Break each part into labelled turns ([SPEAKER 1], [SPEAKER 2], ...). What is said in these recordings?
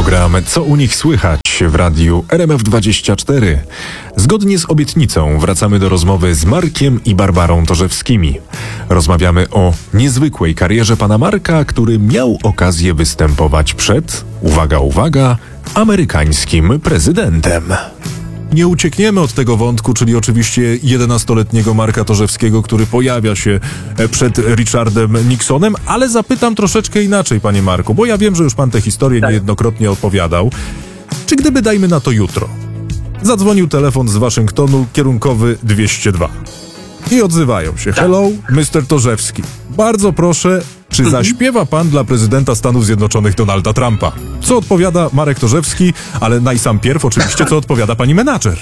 [SPEAKER 1] Program Co u nich słychać w radiu RMF24. Zgodnie z obietnicą wracamy do rozmowy z Markiem i Barbarą Torzewskimi. Rozmawiamy o niezwykłej karierze pana Marka, który miał okazję występować przed, uwaga, uwaga, amerykańskim prezydentem. Nie uciekniemy od tego wątku, czyli oczywiście 11-letniego Marka Torzewskiego, który pojawia się przed Richardem Nixonem, ale zapytam troszeczkę inaczej, panie Marku, bo ja wiem, że już pan tę historię niejednokrotnie opowiadał. Czy gdyby, dajmy na to jutro, zadzwonił telefon z Waszyngtonu kierunkowy 202 i odzywają się: hello, Mr. Torzewski, bardzo proszę, czy zaśpiewa pan dla prezydenta Stanów Zjednoczonych Donalda Trumpa? Co odpowiada Marek Torzewski, ale najsampierw oczywiście, co odpowiada pani menadżer?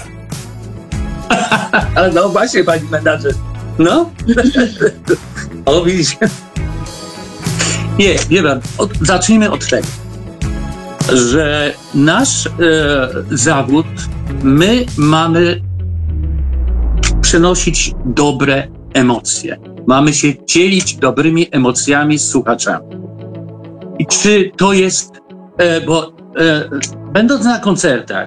[SPEAKER 2] No właśnie, pani menadżer. No. O, widzicie. Nie wiem. Zacznijmy od tego, że nasz zawód, my mamy przynosić dobre emocje. Mamy się dzielić dobrymi emocjami z słuchaczami. I czy to jest, będąc na koncertach,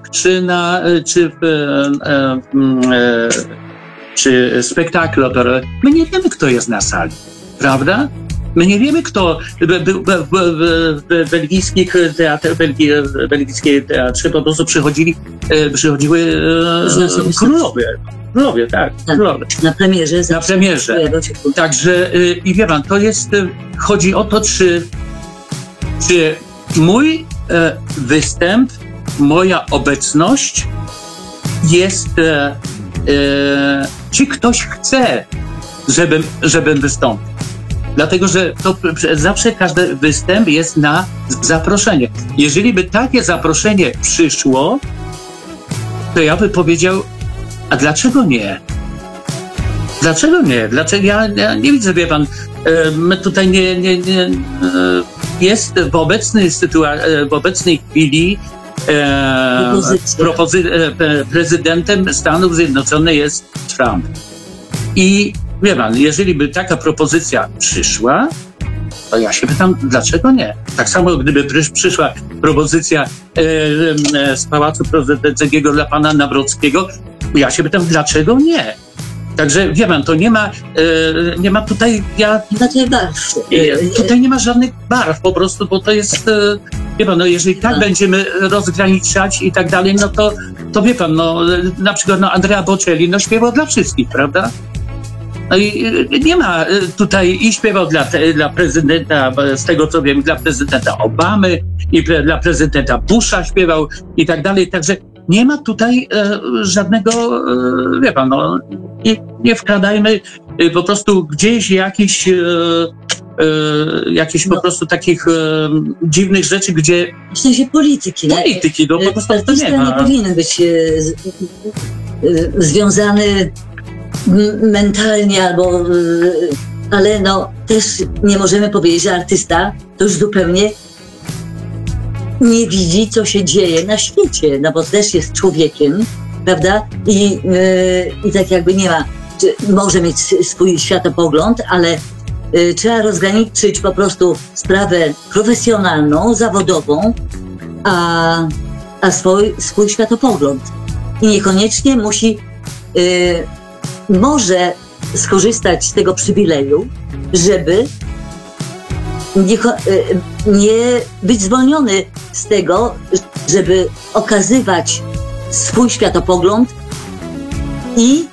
[SPEAKER 2] czy spektaklu operowym, my nie wiemy, kto jest na sali, prawda? My nie wiemy, kto był w belgijskiej teatrze, po prostu przychodziły królowie, tak. Królowie.
[SPEAKER 3] Na premierze.
[SPEAKER 2] Na premierze. Także, i wie pan, to jest, chodzi o to, czy mój występ, moja obecność jest, czy ktoś chce, żebym wystąpił. Dlatego, że to zawsze każdy występ jest na zaproszenie. Jeżeli by takie zaproszenie przyszło, to ja bym powiedział: a dlaczego nie? Dlaczego nie? Dlaczego ja nie widzę, wie pan, my tutaj nie jest w obecnej chwili prezydentem Stanów Zjednoczonych jest Trump. I wie pan, jeżeli by taka propozycja przyszła, to ja się pytam, dlaczego nie? Tak samo gdyby przyszła propozycja z Pałacu Prezydenckiego dla pana Nawrockiego, ja się pytam, dlaczego nie? Także wie pan, to nie ma tutaj, tutaj nie ma żadnych barw po prostu, bo to jest, wie pan, no jeżeli tak będziemy rozgraniczać i tak dalej, no to wie pan, no na przykład Andrea Bocelli, śpiewał dla wszystkich, prawda? No i nie ma tutaj, i śpiewał dla prezydenta, z tego co wiem, dla prezydenta Obamy i dla prezydenta Busha śpiewał i tak dalej, także nie ma tutaj żadnego, wie pan, no, nie wkładajmy po prostu gdzieś jakichś po prostu takich dziwnych rzeczy, gdzie...
[SPEAKER 3] W sensie polityki,
[SPEAKER 2] no po prostu to nie ma.
[SPEAKER 3] Nie powinien być związany mentalnie albo... Ale no też nie możemy powiedzieć, że artysta to już zupełnie nie widzi, co się dzieje na świecie, no bo też jest człowiekiem, prawda? I tak jakby nie ma, może mieć swój światopogląd, ale trzeba rozgraniczyć po prostu sprawę profesjonalną, zawodową, a swój światopogląd. I niekoniecznie może skorzystać z tego przywileju, żeby nie być zwolniony z tego, żeby okazywać swój światopogląd i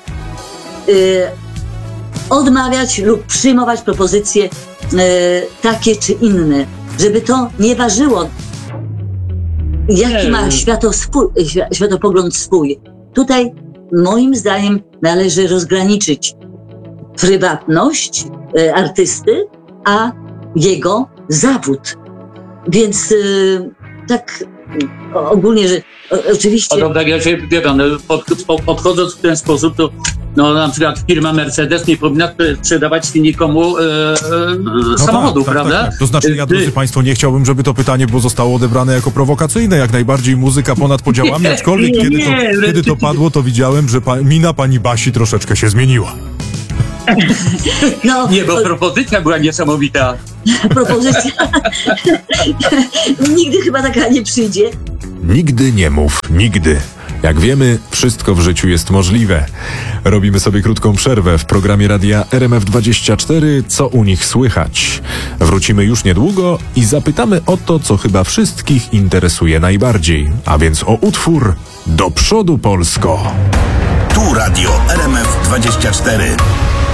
[SPEAKER 3] odmawiać lub przyjmować propozycje takie czy inne, żeby to nie ważyło, jaki ma światopogląd swój. Tutaj moim zdaniem należy rozgraniczyć prywatność artysty, a jego zawód. Więc tak ogólnie, że oczywiście...
[SPEAKER 2] Tak, ja się wie pan, podchodząc w ten sposób, to na przykład firma Mercedes nie powinna sprzedawać nikomu samochodów, prawda?
[SPEAKER 1] Tak. To znaczy, ja, drodzy państwo, nie chciałbym, żeby to pytanie zostało odebrane jako prowokacyjne, jak najbardziej muzyka ponad podziałami, aczkolwiek kiedy to padło, to widziałem, że mina pani Basi troszeczkę się zmieniła.
[SPEAKER 3] No,
[SPEAKER 2] Nie, bo propozycja była niesamowita.
[SPEAKER 3] propozycja nigdy chyba taka nie przyjdzie.
[SPEAKER 1] Nigdy nie mów, nigdy. Jak wiemy, wszystko w życiu jest możliwe. Robimy sobie krótką przerwę w programie radia RMF24, co u nich słychać. Wrócimy już niedługo i zapytamy o to, co chyba wszystkich interesuje najbardziej, a więc o utwór Do przodu Polsko.
[SPEAKER 4] Tu radio RMF24.